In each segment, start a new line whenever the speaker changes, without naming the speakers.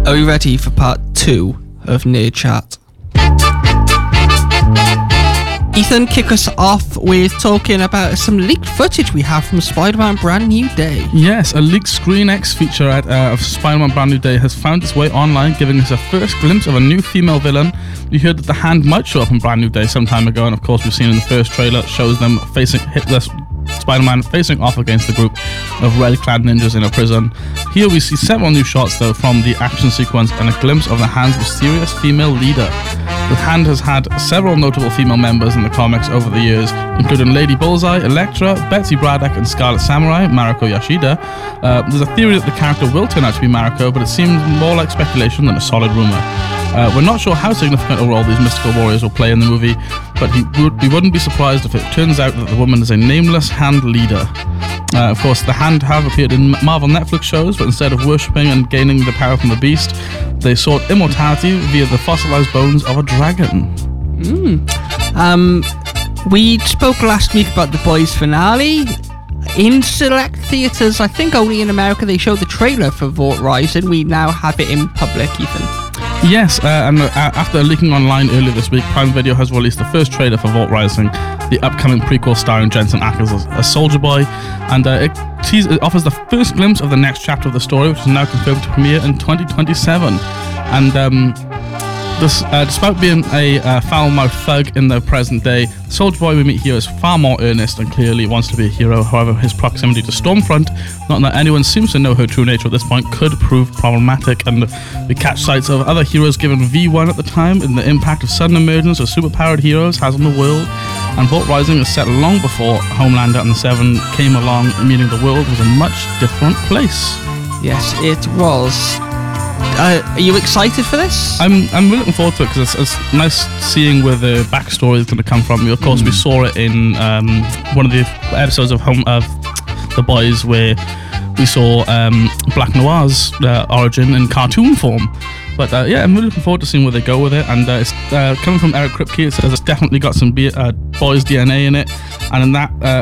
Are we ready for part 2 of Nerd Chat? Ethan, kick us off with talking about some leaked footage we have from Spider-Man Brand New Day.
Yes, a leaked Screen X featurette of Spider-Man Brand New Day has found its way online, giving us a first glimpse of a new female villain. We heard that the Hand might show up in Brand New Day some time ago, and of course we've seen in the first trailer, it shows them facing Hitler's Spider-Man facing off against a group of red-clad ninjas in a prison. Here we see several new shots though from the action sequence and a glimpse of the Hand's mysterious female leader. The Hand has had several notable female members in the comics over the years, including Lady Bullseye, Elektra, Betsy Braddock and Scarlet Samurai, Mariko Yashida. There's a theory that the character will turn out to be Mariko, but it seems more like speculation than a solid rumour. We're not sure how significant a role these mystical warriors will play in the movie, but we wouldn't be surprised if it turns out that the woman is a nameless Hand leader. Of course, the Hand have appeared in Marvel Netflix shows, but instead of worshipping and gaining the power from the beast, they sought immortality via the fossilized bones of a dragon.
We spoke last week about The Boys finale. In select theatres, I think only in America, they showed the trailer for Vault Rising. We now have it in public, Ethan.
Yes, and after leaking online earlier this week, Prime Video has released the first trailer for Vault Rising, the upcoming prequel starring Jensen Ackles as a Soldier Boy, and it offers the first glimpse of the next chapter of the story, which is now confirmed to premiere in 2027. And despite being a foul-mouthed thug in the present day, the Soldier Boy we meet here is far more earnest and clearly wants to be a hero. However, his proximity to Stormfront, not that anyone seems to know her true nature at this point, could prove problematic, and we catch sights of other heroes given V1 at the time and the impact of sudden emergence of superpowered heroes has on the world. And Vault Rising is set long before Homelander and the Seven came along, meaning the world was a much different place.
Yes, it was. Are you excited for this?
I'm really looking forward to it because it's nice seeing where the backstory is going to come from. Of course, we saw it in one of the episodes of The Boys where we saw Black Noir's origin in cartoon form. But I'm really looking forward to seeing where they go with it. And it's coming from Eric Kripke. It says it's definitely got some Boys DNA in it, and in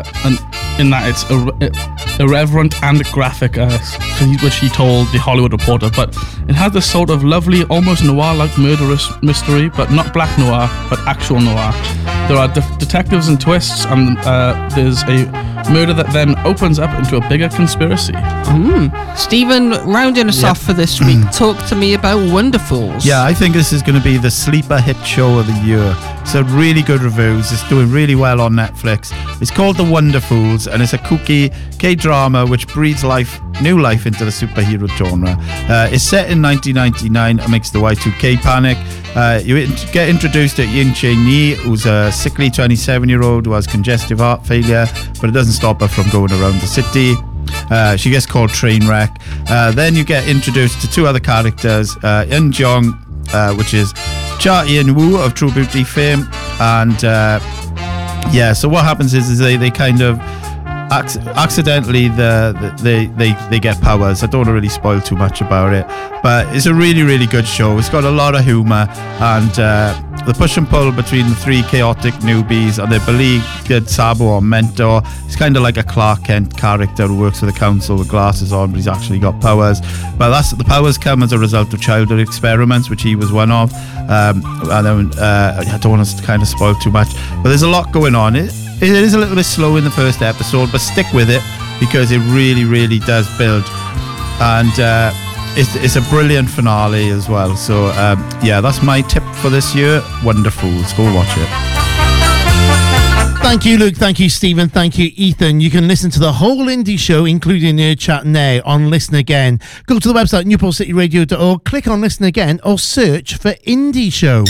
that it's irreverent and graphic, which he told The Hollywood Reporter. But it has this sort of lovely, almost noir-like murderous mystery, but not black noir, but actual noir. There are detectives and twists, and there's a murder that then opens up into a bigger conspiracy.
Stephen, rounding us off for this week, talk to me about Wonderfools.
Yeah, I think this is going to be the sleeper hit show of the year. It's had really good reviews. It's doing really well on Netflix. It's called The Wonderfools, and it's a kooky K-drama which breathes new life into the superhero genre. It's set in 1999 amidst the Y2K panic. You get introduced to Yin Cheng-yi, who's a sickly 27-year-old who has congestive heart failure, but it doesn't stop her from going around the city. She gets called Trainwreck. Then you get introduced to two other characters, Eun Jong, which is Cha Eun-woo of True Beauty fame, and so what happens is they kind of accidentally they get powers. I don't want to really spoil too much about it, but it's a really, really good show. It's got a lot of humour, and the push and pull between the three chaotic newbies and their beleaguered Sabo or mentor. It's kind of like a Clark Kent character who works for the council with glasses on, but he's actually got powers. But the powers come as a result of childhood experiments, which he was one of. I don't want to kind of spoil too much, but there's a lot going on. It is a little bit slow in the first episode, but stick with it because it really, really does build. And it's a brilliant finale as well. So, that's my tip for this year. Wonderfools. Go watch it.
Thank you, Luke. Thank you, Stephen. Thank you, Ethan. You can listen to the whole Indie Show, including Nerd Chat now, on Listen Again. Go to the website, newportcityradio.org, click on Listen Again, or search for Indie Show.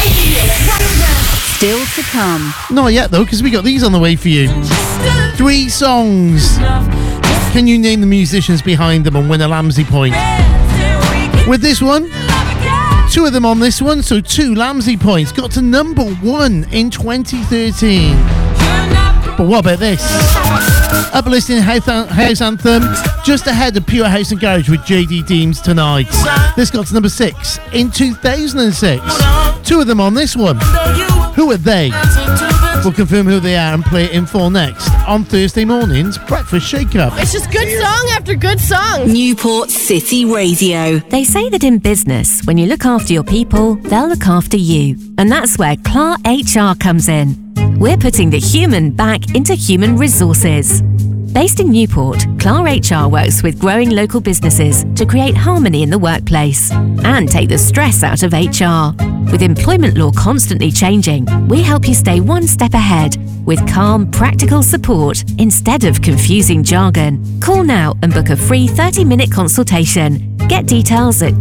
Still to come.
Not yet, though, because we got these on the way for you. 3 songs. Can you name the musicians behind them and win a Lamsey point? With this one, 2 of them on this one, so 2 Lamsey points. Got to number 1 in 2013. But what about this? Uplifting house anthem, just ahead of Pure House and Garage with JD Deems Tonight. This got to number 6 in 2006. 2 of them on this one. Who are they? We'll confirm who they are and play it in full next on Thursday morning's Breakfast Shake-Up.
It's just good song after good song.
Newport City Radio. They say that in business, when you look after your people, they'll look after you. And that's where CLAR HR comes in. We're putting the human back into human resources. Based in Newport, CLAR HR works with growing local businesses to create harmony in the workplace and take the stress out of HR. With employment law constantly changing, we help you stay one step ahead with calm, practical support instead of confusing jargon. Call now and book a free 30-minute consultation. Get details at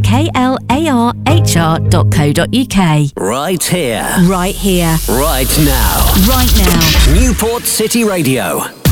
klarhr.co.uk.
Right here.
Right here.
Right now.
Right now.
Newport City Radio.